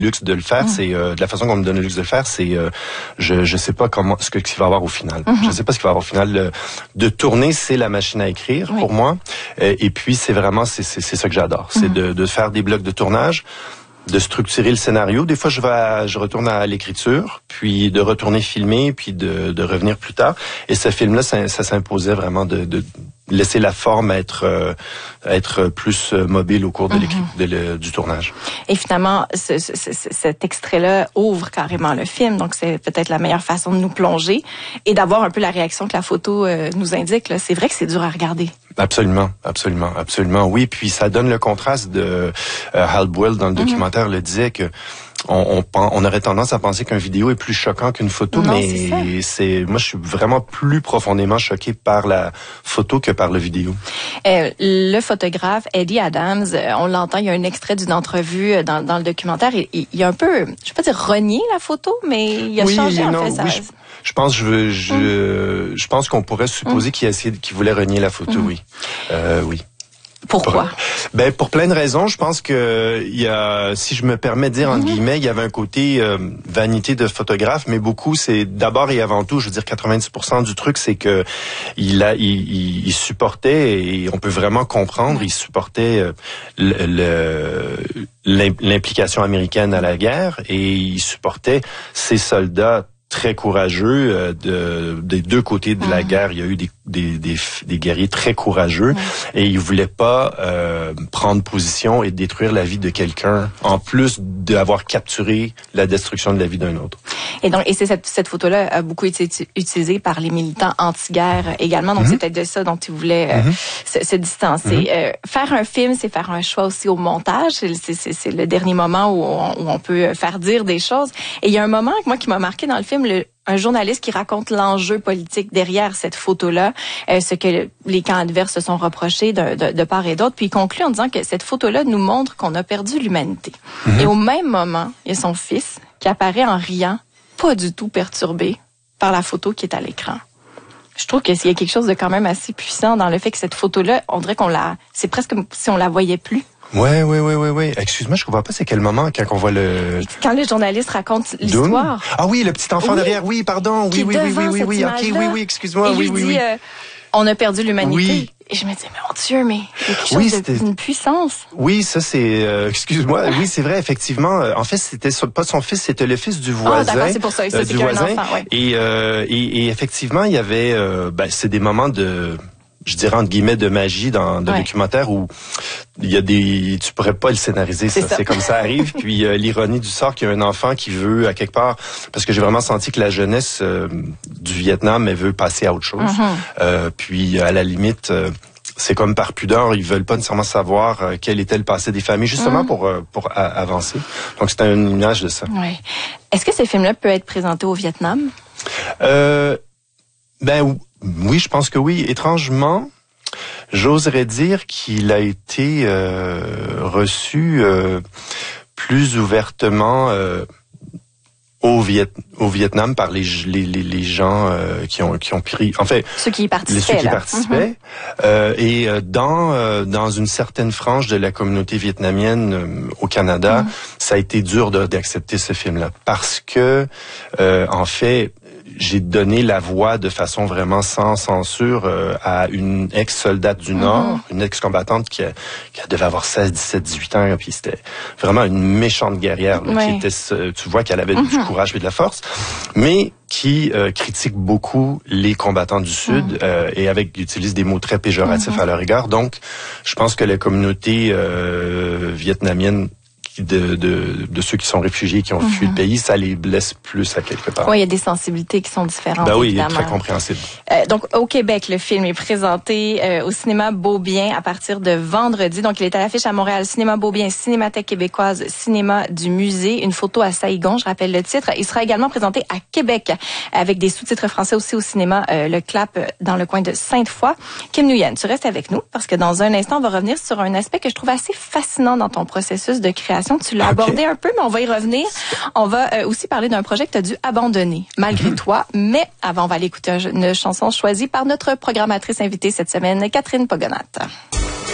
luxe de le faire, c'est de la façon qu'on me donne le luxe de le faire, c'est je sais pas ce qu'il va y avoir au final. Je sais pas ce qu'il va y avoir au final. De tourner, c'est la machine à écrire pour moi. Et puis c'est vraiment c'est ça que j'adore, c'est de faire des blocs de tournage, de structurer le scénario. Des fois, je retourne à l'écriture, puis de retourner filmer, puis de revenir plus tard. Et ce film-là, ça s'imposait vraiment de laisser la forme être plus mobile au cours de du tournage. Et finalement, cet extrait-là ouvre carrément le film, donc c'est peut-être la meilleure façon de nous plonger et d'avoir un peu la réaction que la photo nous indique. Là. C'est vrai que c'est dur à regarder. Absolument. Oui, puis ça donne le contraste de Hal Boyle dans le documentaire le disait que on aurait tendance à penser qu'un vidéo est plus choquant qu'une photo, non, mais moi je suis vraiment plus profondément choqué par la photo que par le vidéo. Le photographe Eddie Adams, on l'entend, il y a un extrait d'une entrevue dans le documentaire, il a un peu, je vais pas dire renié la photo, mais il a changé en fait ça. Oui, je pense je pense qu'on pourrait supposer qu'il voulait renier la photo, oui. Oui. Pourquoi? Pour plein de raisons. Je pense que il y a, si je me permets de dire entre guillemets, il y avait un côté vanité de photographe, mais beaucoup c'est d'abord et avant tout, je veux dire 90% du truc, c'est que il supportait, et on peut vraiment comprendre, il supportait l'implication américaine à la guerre, et il supportait ses soldats très courageux des deux côtés de la guerre. Il y a eu des guerriers très courageux et ils voulaient pas prendre position et détruire la vie de quelqu'un en plus d'avoir capturé la destruction de la vie d'un autre. Et c'est cette photo-là a beaucoup été utilisée par les militants anti-guerre également. Donc c'est peut-être de ça dont ils voulaient se distancer. Faire un film, c'est faire un choix aussi au montage. C'est le dernier moment où on peut faire dire des choses. Et il y a un moment moi qui m'a marqué dans le film. Un journaliste qui raconte l'enjeu politique derrière cette photo-là, ce que les camps adverses se sont reprochés de part et d'autre, puis il conclut en disant que cette photo-là nous montre qu'on a perdu l'humanité. Et au même moment, il y a son fils qui apparaît en riant, pas du tout perturbé par la photo qui est à l'écran. Je trouve qu'il y a quelque chose de quand même assez puissant dans le fait que cette photo-là, on dirait c'est presque comme si on la voyait plus. Ouais. Excuse-moi, je comprends pas c'est quel moment quand on voit quand le journaliste raconte l'histoire. Ah oui, le petit enfant derrière. Oui, pardon. Oui. OK, oui, excuse-moi. Il lui dit on a perdu l'humanité. Oui. Et je me dis mais mon Dieu, mais il y a quelque chose d'une puissance. Oui, ça c'est excuse-moi. Oui, c'est vrai effectivement. En fait, c'était pas son fils, c'était le fils du voisin. Ah d'accord, c'est pour ça, c'est du voisin. Un enfant, ouais. Et effectivement, il y avait c'est des moments de je dirais entre guillemets de magie dans le documentaire où il y a tu pourrais pas le scénariser, ça. C'est comme ça arrive. Puis l'ironie du sort qu'il y a un enfant qui veut à quelque part, parce que j'ai vraiment senti que la jeunesse du Vietnam elle veut passer à autre chose. Puis à la limite c'est comme par pudeur, ils veulent pas nécessairement savoir quel était le passé des familles, justement pour avancer. Donc c'est une image de ça. Oui. Est-ce que ce film-là peut être présenté au Vietnam? Oui, je pense que oui. Étrangement, j'oserais dire qu'il a été reçu plus ouvertement au Vietnam par les gens qui ont pris, en fait, ceux qui y participaient. Et dans une certaine frange de la communauté vietnamienne au Canada, ça a été dur d'accepter ce film-là parce que en fait j'ai donné la voix de façon vraiment sans censure à une ex-soldate du Nord, une ex-combattante qui devait avoir 16, 17, 18 ans, puis c'était vraiment une méchante guerrière, là, qui était, tu vois qu'elle avait du courage et de la force, mais qui critique beaucoup les combattants du Sud et utilise des mots très péjoratifs à leur égard. Donc, je pense que la communauté vietnamienne de ceux qui sont réfugiés, qui ont fui le pays, ça les blesse plus à quelque part. Oui, il y a des sensibilités qui sont différentes. Ben oui, évidemment. très compréhensible. Donc, au Québec, le film est présenté au cinéma Beaubien à partir de vendredi. Donc, il est à l'affiche à Montréal, cinéma Beaubien, Cinémathèque québécoise, cinéma du musée. Une photo à Saïgon, je rappelle le titre. Il sera également présenté à Québec avec des sous-titres français aussi au cinéma Le Clap dans le coin de Sainte-Foy. Kim Nguyen, tu restes avec nous parce que dans un instant, on va revenir sur un aspect que je trouve assez fascinant dans ton processus de création. Tu l'as abordé un peu, mais on va y revenir. On va aussi parler d'un projet que tu as dû abandonner, malgré toi. Mais avant, on va aller écouter une chanson choisie par notre programmatrice invitée cette semaine, Catherine Pogonat.